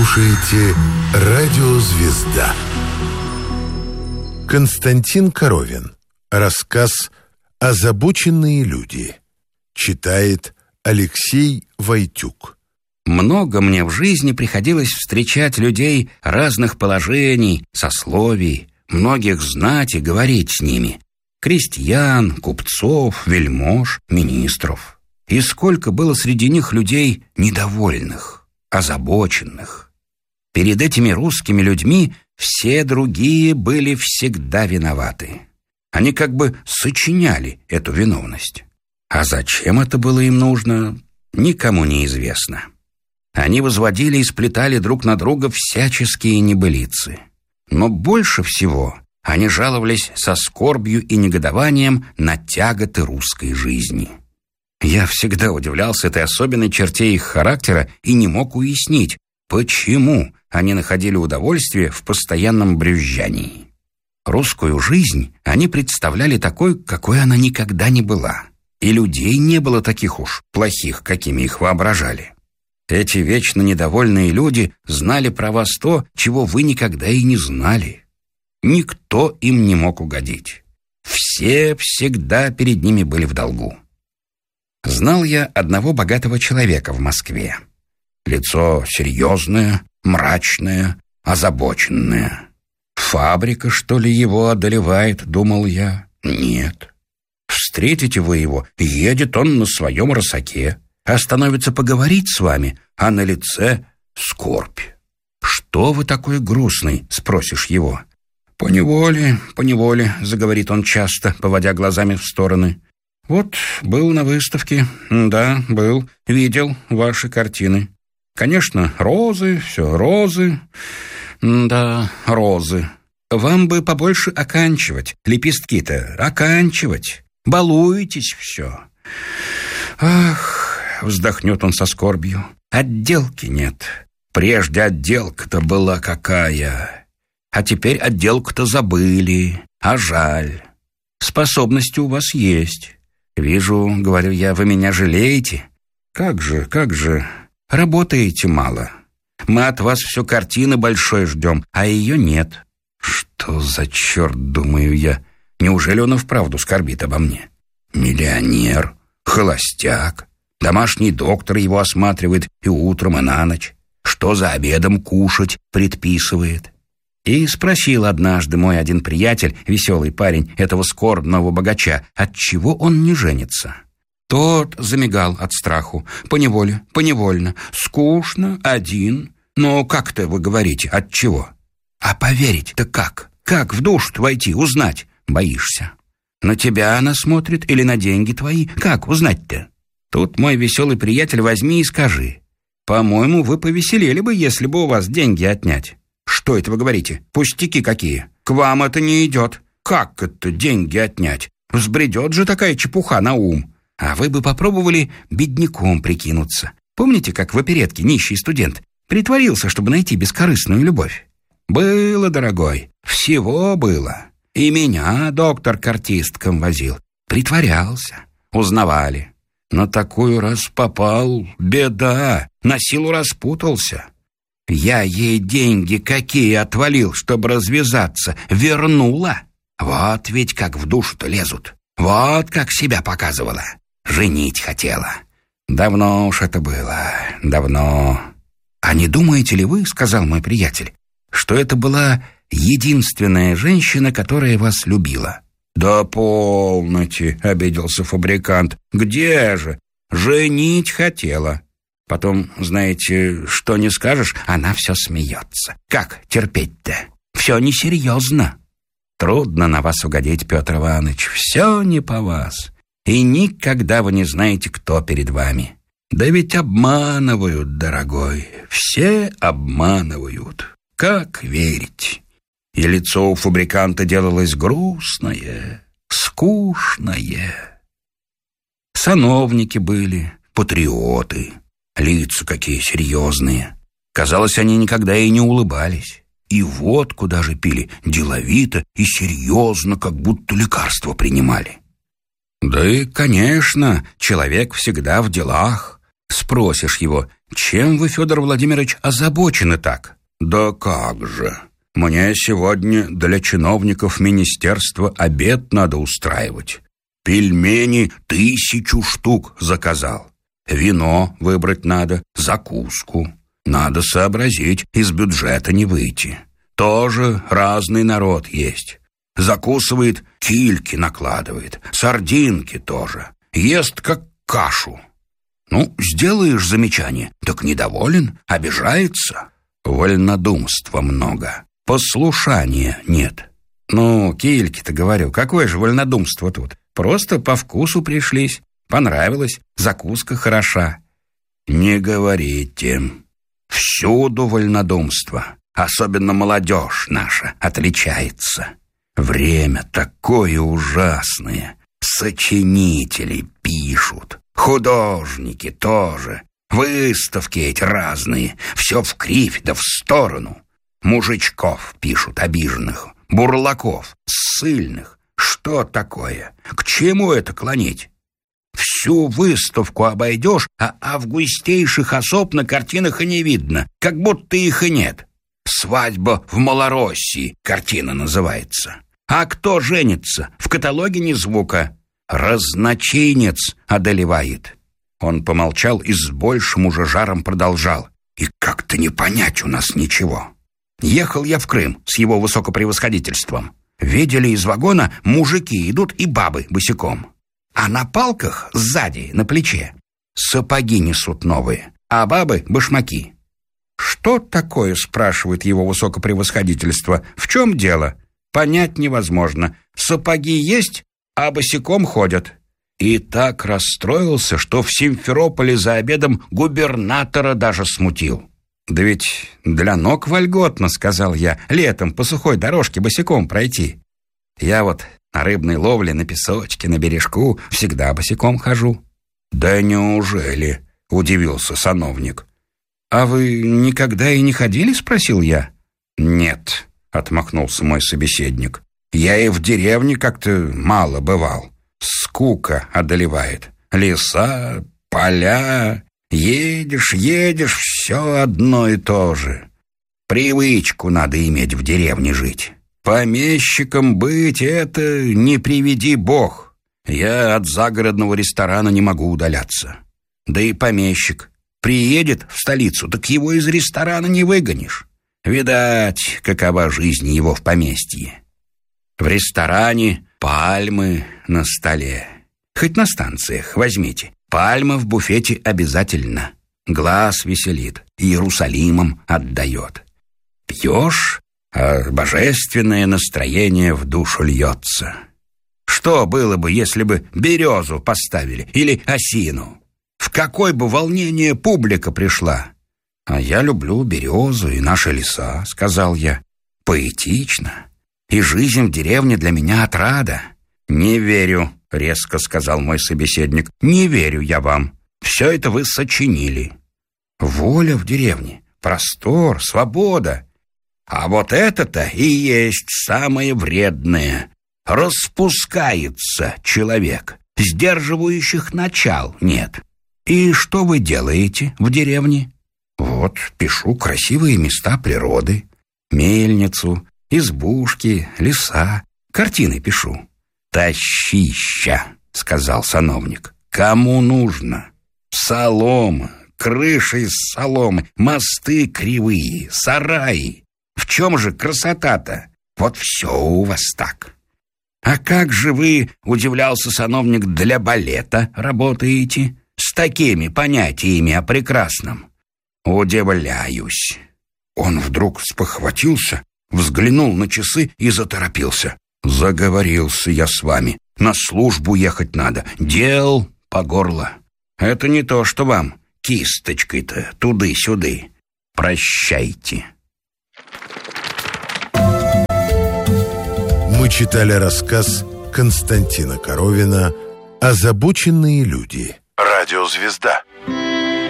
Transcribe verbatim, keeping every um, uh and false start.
слушаете «Радио Звезда». Константин Коровин. Рассказ «Озабоченные люди». Читает Алексей Войтюк. Много мне в жизни приходилось встречать людей разных положений, сословий, многих знать и говорить с ними. Крестьян, купцов, вельмож, министров. И сколько было среди них людей недовольных, озабоченных. Перед этими русскими людьми все другие были всегда виноваты. Они как бы сочиняли эту виновность. А зачем это было им нужно, никому не известно. Они возводили и сплетали друг на друга всяческие небылицы. Но больше всего они жаловались со скорбью и негодованием на тяготы русской жизни. Я всегда удивлялся этой особенной черте их характера и не мог уяснить, почему они находили удовольствие в постоянном брюзжании. Русскую жизнь они представляли такой, какой она никогда не была. И людей не было таких уж плохих, какими их воображали. Эти вечно недовольные люди знали про вас то, чего вы никогда и не знали. Никто им не мог угодить. Все всегда перед ними были в долгу. Знал я одного богатого человека в Москве. Лицо серьезное, мрачное, озабоченное. Фабрика, что ли, его одолевает, думал я. Нет. Встретите вы его, едет он на своем рысаке, остановится поговорить с вами, а на лице скорбь. «Что вы такой грустный?» — спросишь его. «Поневоле, поневоле», — заговорит он часто, поводя глазами в стороны. «Вот, был на выставке, да, был, видел ваши картины. Конечно, розы, все розы, да, розы. Вам бы побольше оканчивать, лепестки-то оканчивать, балуетесь все. Ах», — вздохнет он со скорбью, — «отделки нет. Прежде отделка-то была какая, а теперь отделку-то забыли, а жаль. Способности у вас есть. Вижу, — говорю я, — вы меня жалеете. Как же, как же, работаете мало. Мы от вас всю картины большой ждем, а ее нет». Что за черт, думаю я, неужели он и вправду скорбит обо мне? Миллионер, холостяк, домашний доктор его осматривает и утром, и на ночь. Что за обедом кушать предписывает. И спросил однажды мой один приятель, веселый парень, этого скорбного богача, отчего он не женится. Тот замигал от страху. Поневоле, поневольно, скучно, один. Но как-то вы говорите, отчего? А поверить-то как? Как в душу-то войти, узнать? Боишься. На тебя она смотрит или на деньги твои? Как узнать-то? Тут мой веселый приятель возьми и скажи. По-моему, вы повеселели бы, если бы у вас деньги отнять. Что это вы говорите? Пустяки какие. К вам это не идет. Как это деньги отнять? Взбредет же такая чепуха на ум. А вы бы попробовали бедняком прикинуться. Помните, как в оперетке нищий студент притворился, чтобы найти бескорыстную любовь? Было, дорогой, всего было. И меня доктор к артисткам возил. Притворялся. Узнавали. На такую раз попал, беда. На силу распутался. Я ей деньги какие отвалил, чтобы развязаться. Вернула. Вот ведь как в душу-то лезут. Вот как себя показывала. Женить хотела. Давно уж это было. Давно. А не думаете ли вы, сказал мой приятель, что это была единственная женщина, которая вас любила? Да полноте, обиделся фабрикант. Где же? Женить хотела. Потом, знаете, что не скажешь, она все смеется. Как терпеть-то? Все несерьезно. Трудно на вас угодить, Петр Иванович. Все не по вас. И никогда вы не знаете, кто перед вами. Да ведь обманывают, дорогой. Все обманывают. Как верить? И лицо у фабриканта делалось грустное, скучное. Сановники были, патриоты. Лица какие серьезные. Казалось, они никогда и не улыбались. И водку даже пили деловито и серьезно, как будто лекарство принимали. Да и, конечно, человек всегда в делах. Спросишь его: чем вы, Федор Владимирович, озабочены так? Да как же, мне сегодня для чиновников министерства обед надо устраивать. Пельмени тысячу штук заказал. Вино выбрать надо, закуску. Надо сообразить, из бюджета не выйти. Тоже разный народ есть. Закусывает, кильки накладывает, сардинки тоже. Ест как кашу. Ну, сделаешь замечание, так недоволен, обижается. Вольнодумства много, послушания нет. Ну, кильки-то, говорю, какое же вольнодумство тут? Просто по вкусу пришлись, понравилось, закуска хороша. Не говорите. Всюду вольнодумство, особенно молодежь наша отличается. Время такое ужасное. Сочинители пишут, художники тоже, выставки эти разные, все в кривь да в сторону. Мужичков пишут обиженных, бурлаков, ссыльных. Что такое? К чему это клонить? Всю выставку обойдешь, а августейших особ на картинах и не видно, как будто их и нет. «Свадьба в Малороссии» картина называется. А кто женится? В каталоге ни звука. Разночинец одолевает. Он помолчал и с большим уже жаром продолжал. И как-то не понять у нас ничего. Ехал я в Крым с его высокопревосходительством. Видели из вагона, мужики идут и бабы босиком. А на палках сзади, на плече, сапоги несут новые, а бабы — башмаки. «Что такое?» — спрашивает его высокопревосходительство. «В чем дело?» Понять невозможно. Сапоги есть, а босиком ходят. И так расстроился, что в Симферополе за обедом губернатора даже смутил. «Да ведь для ног вольготно, — сказал я, — летом по сухой дорожке босиком пройти. Я вот на рыбной ловле, на песочке, на бережку всегда босиком хожу». «Да неужели?» — удивился сановник. «А вы никогда и не ходили?» — спросил я. «Нет», — отмахнулся мой собеседник. «Я и в деревне как-то мало бывал. Скука одолевает. Леса, поля. Едешь, едешь, все одно и то же. Привычку надо иметь в деревне жить. Помещиком быть — это не приведи бог. Я от загородного ресторана не могу удаляться. Да и помещик приедет в столицу, так его из ресторана не выгонишь. Видать, какова жизнь его в поместье. В ресторане пальмы на столе. Хоть на станциях возьмите. Пальма в буфете обязательно. Глаз веселит, Иерусалимом отдает. Пьешь, а божественное настроение в душу льется. Что было бы, если бы березу поставили или осину? В какое бы волнение публика пришла? «А я люблю березу и наши леса», — сказал я. «Поэтично. И жизнь в деревне для меня отрада». «Не верю», — резко сказал мой собеседник. «Не верю я вам. Все это вы сочинили. Воля в деревне, простор, свобода. А вот это-то и есть самое вредное. Распускается человек, сдерживающих начал нет. И что вы делаете в деревне?» «Вот, пишу красивые места природы. Мельницу, избушки, леса. Картины пишу». «Тащища», — сказал сановник. «Кому нужно? Солома, крыши из соломы, мосты кривые, сараи. В чем же красота-то? Вот все у вас так». «А как же вы, — удивлялся сановник, — для балета работаете? С такими понятиями о прекрасном?» «Удивляюсь». Он вдруг спохватился, взглянул на часы и заторопился. «Заговорился я с вами. На службу ехать надо. Дел по горло. Это не то, что вам кисточкой-то туды-сюды. Прощайте». Мы читали рассказ Константина Коровина «Озабоченные люди». Радиозвезда.